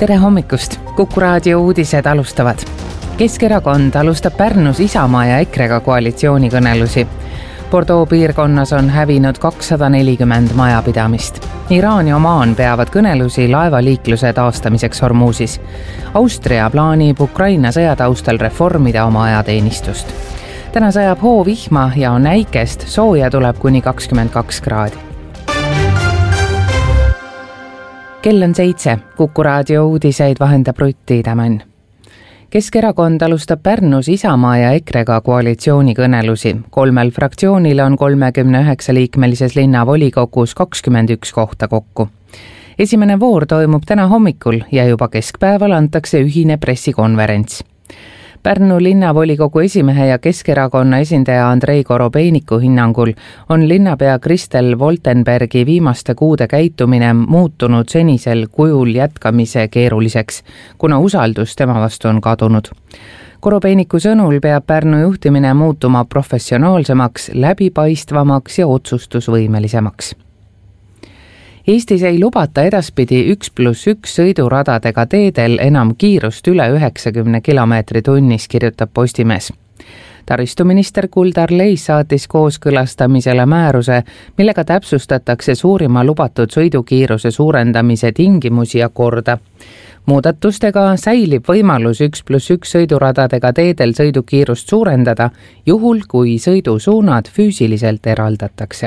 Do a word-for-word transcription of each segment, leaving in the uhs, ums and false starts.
Tere hommikust! Kuku raadio uudised alustavad. Keskerakond alustab Pärnus Isamaa ja EKRE-ga koalitsioonikõnelusi. Bordeaux piirkonnas on hävinud kakssada nelikümmend majapidamist. Iraan ja Omaan peavad kõnelusi laevaliikluse taastamiseks Hormusis. Austria plaanib Ukraina sõjataustal reformida oma ajateenistust. Täna sajab hoovihma ja on äikest, sooja tuleb kuni kakskümmend kaks kraadi. Kell on seitse, Kuku raadio uudiseid vahendab Rutti Tämän. Keskerakond alustab Pärnus Isamaa ja EKRE-ga koalitsioonikõnelusi. Kolmel fraktsioonil on kolmekümne üheksa liikmelises linnavolikogus kakskümmend üks kohta kokku. Esimene voor toimub täna hommikul ja juba keskpäeval antakse ühine pressikonverents. Pärnu linnavolikogu esimehe ja Keskerakonna esindaja Andrei Korobeiniku hinnangul on linnapea Kristel Woltenbergi viimaste kuude käitumine muutunud senisel kujul jätkamise keeruliseks, kuna usaldus tema vastu on kadunud. Korobeiniku sõnul peab Pärnu juhtimine muutuma professionaalsemaks, läbipaistvamaks ja otsustusvõimelisemaks. Eestis ei lubata edaspidi üks pluss üks sõiduradadega teedel enam kiirust üle üheksakümne kilomeetri tunnis, kirjutab Postimees. Taristuminister Kuldar Leis saatis kooskõlastamisele määruse, millega täpsustatakse suurima lubatud sõidukiiruse suurendamise tingimusi ja korda. Muudatustega säilib võimalus üks pluss üks sõiduradadega teedel sõidukiirust suurendada, juhul kui sõidusuunad füüsiliselt eraldatakse.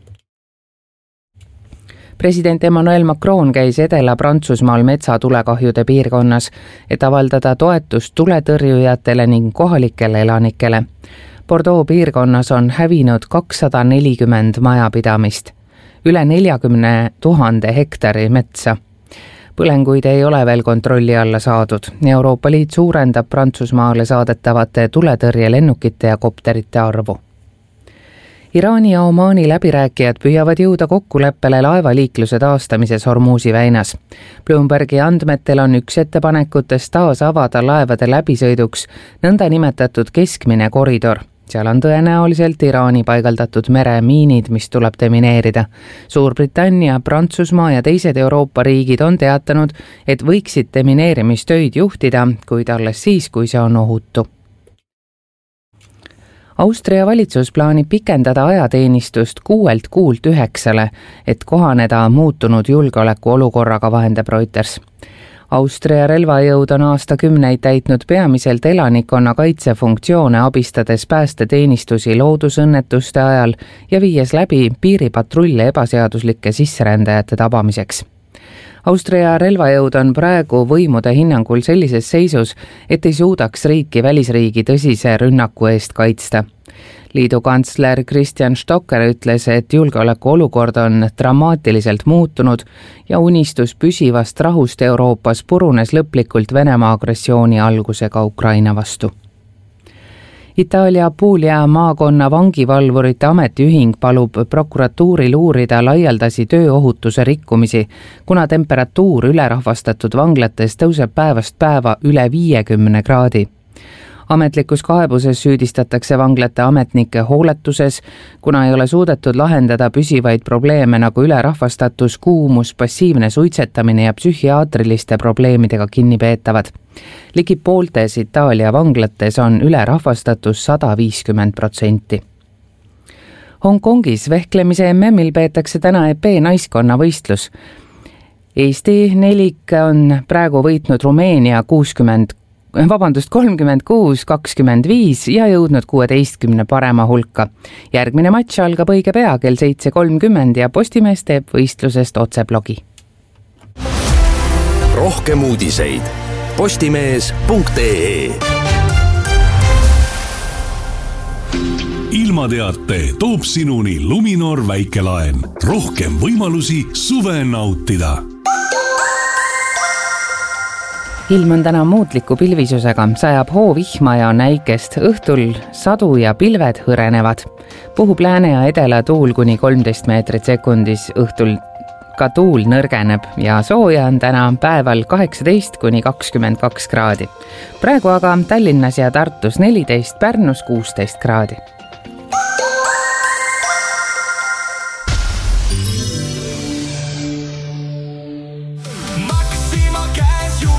President Emmanuel Macron käis Edela-Prantsusmaal metsatulekahjude piirkonnas, et avaldada toetust tuletõrjujatele ning kohalikele elanikele. Bordeaux piirkonnas on hävinud kakssada nelikümmend majapidamist, üle neljakümne tuhande hektari metsa. Põlenguid ei ole veel kontrolli alla saadud. Euroopa Liit suurendab Prantsusmaale saadetavate tuletõrjelennukite ja kopterite arvu. Iraani ja Omaani läbirääkijad püüavad jõuda kokkuleppele laevaliikluse taastamises Hormusi väinas. Bloombergi andmetel on üks ettepanekutest taas avada laevade läbisõiduks nõnda nimetatud keskmine koridor. Seal on tõenäoliselt Iraani paigaldatud meremiinid, mis tuleb demineerida. Suurbritannia, Prantsusmaa ja teised Euroopa riigid on teatanud, et võiksid demineerimistöid juhtida, kuid alles siis, kui see on ohutu. Austria valitsus plaanib pikendada ajateenistust kuuelt kuult üheksale, et kohaneda muutunud julgeoleku olukorraga, vahendab Reuters. Austria relvajõud on aastakümneid täitnud peamiselt elanikkonna kaitsefunktsioone, abistades päästeteenistusi loodusõnnetuste ajal ja viies läbi piiripatrulle ebaseaduslike sisserändajate tabamiseks. Austria relvajõud on praegu võimude hinnangul sellises seisus, et ei suudaks riiki välisriigi tõsise rünnaku eest kaitsta. Liidu kantsler Christian Stocker ütles, et julgeoleku olukord on dramaatiliselt muutunud ja unistus püsivast rahust Euroopas purunes lõplikult Venemaa agressiooni algusega Ukraina vastu. Itaalia Puglia maakonna vangivalvurite ametiühing palub prokuratuuril uurida laialdasi tööohutuse rikkumisi, kuna temperatuur ülerahvastatud vanglates tõuseb päevast päeva üle viiekümne kraadi. Ametlikus kaebuses süüdistatakse vanglate ametnike hooletuses, kuna ei ole suudetud lahendada püsivaid probleeme nagu ülerahvastatus, kuumus, passiivne suitsetamine ja psühhiaatriliste probleemidega kinnipeetavad. Ligi pooltes Itaalia vanglates on ülerahvastatus sada viiskümmend protsenti. Hongkongis vehklemise M M-il peetakse täna E P naiskonna võistlus. Eesti nelik on praegu võitnud Rumeenia kuuskümmend Vabandust, kolmkümmend kuus kakskümmend viis ja jõudnud kuueteistkümne parema hulka. Järgmine matš algab õige pea kell seitse kolmkümmend ja Postimees teeb võistlusest otseblogi. Rohkem uudiseid postimees punkt ee. Ilmateate toob sinuni Luminor väikelaen. Rohkem võimalusi suve nautida. Ilm on täna muutliku pilvisusega, sajab hoovihma ja on äikest, õhtul sadu ja pilved hõrenevad. Puhub lääne ja edela tuul kuni kolmteist meetrit sekundis, õhtul ka tuul nõrgeneb ja sooja on täna päeval kaheksateist kuni kakskümmend kaks kraadi. Praegu aga Tallinnas ja Tartus neliteist, Pärnus kuusteist kraadi. Maxima Casual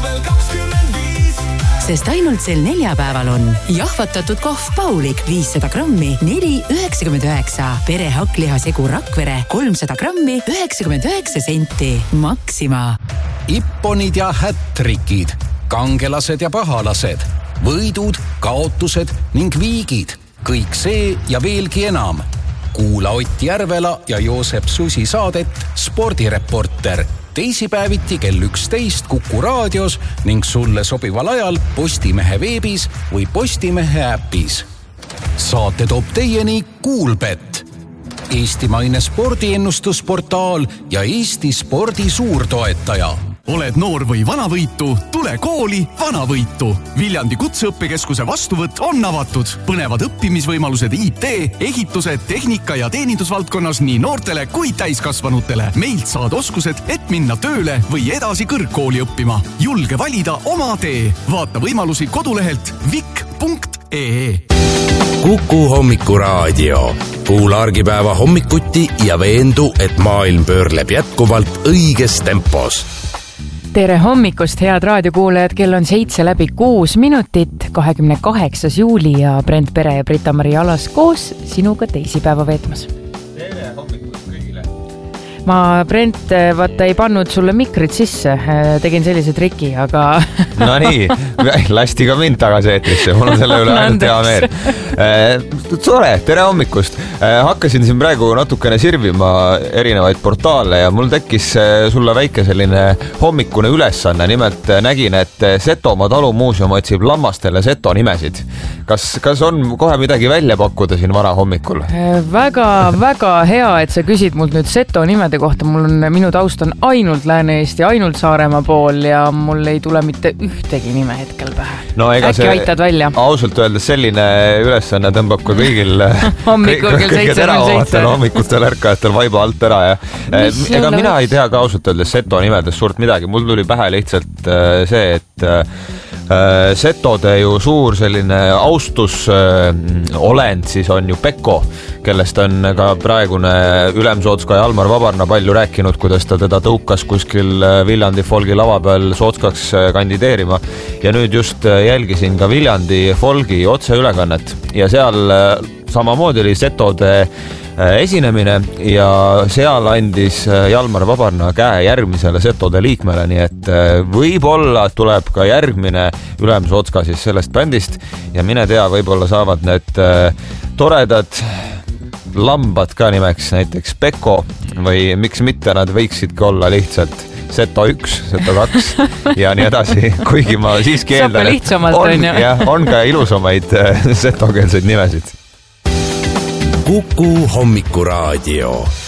sest ainult sel neljapäeval on jahvatatud kohv Paulik viissada grammi, neli üheksakümmend üheksa. Pere hakklihasegu Rakvere kolmsada grammi, üheksakümmend üheksa senti. Maxima. Ipponid ja hättrikid, kangelased ja pahalased, võidud, kaotused ning viigid. Kõik see ja veelgi enam. Kuula Ott Järvela ja Joosep Susi saadet Spordireporter. Teisipäeviti kell üksteist Kuku raadios ning sulle sobival ajal Postimehe veebis või Postimehe äpis. Saate toob teieni Kuulbet, eestimaine spordiennustusportaal ja Eesti spordi suurtoetaja. Oled noor või vanavõitu? Tule kooli Vanavõitu. Viljandi kutseõppekeskuse vastuvõtt on avatud. Põnevad õppimisvõimalused I T, ehituse, tehnika ja teenindusvaldkonnas nii noortele kui täiskasvanutele. Meilt saad oskused, et minna tööle või edasi kõrgkooli õppima. Julge valida oma tee. Vaata võimalusi kodulehelt vik punkt ee. Kuku hommikuraadio. Kuula argipäeva hommikuti ja veendu, et maailm pöörleb jätkuvalt õiges tempos. Tere hommikust, head raadiokuulajad, kell on seitse läbi kuus minutit, kahekümne kaheksas juuli ja Brent Pere ja Brita-Mari Alas koos sinuga teisipäeva veetmas. Tere hommikust kõigile. Ma, Brent, vaata ei pannud sulle mikrit sisse, tegin sellise triki, aga... No nii, lasti ka mind tagasi eetrisse, mul on selle üle ainult hea meel. Tore, tere hommikust. Hakkasin siin praegu natukene sirvima erinevaid portaale ja mul tekkis sulle väike selline hommikune ülesanne. Nimelt nägin, et Setomaa talumuuseum otsib lammastele seto nimesid. Kas, kas on kohe midagi välja pakkuda siin vara hommikul? Väga, väga hea, et sa küsid mult nüüd seto nimede kohta. Mul on, minu taust on ainult Lääne-Eesti, ainult Saaremaa pool ja mul ei tule mitte ühtegi nime hetkel pähe. No, äkki see, aitad välja? Ausalt öeldes selline ülesanne tõmbab ka kõigil hommikul kell seitse null seitse hommikutel ärkajatel vaiba alt ära. Ja. Ega mina ei tea ka ausalt öeldes seto nimedest suurt midagi. Mul tuli pähe lihtsalt see, et setode ju suur selline austus olend siis on ju Pekko, kellest on ka praegune Ülemsootska ja Almar Vabarna palju rääkinud, kuidas ta teda tõukas kuskil Viljandi Folgi lava peal Sootskaks kandideerima. Ja nüüd just jälgisin ka Viljandi Folgi otseülekannet ja seal samamoodi oli setode esinemine ja seal andis Jalmar Vabarna käe järgmisele setode liikmele, nii et võib-olla tuleb ka järgmine Ülemsootska siis sellest bändist ja mine tea, võib-olla saavad need toredad lambad ka nimeks näiteks Pekko või miks mitte nad võiksidki olla lihtsalt seto üks, seto kaks ja nii edasi, kuigi ma siiski eeldan, et on, ja, on ka ilusamaid setokeelseid nimesid. Kuku hommikuraadio.